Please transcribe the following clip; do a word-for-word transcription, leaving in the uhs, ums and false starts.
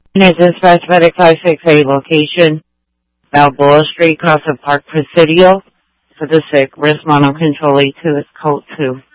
Unit Dispatch Medic five six eight location, Balboa Street, Casa Park, Presidio. For the sick, wrist mono control eight two is code two.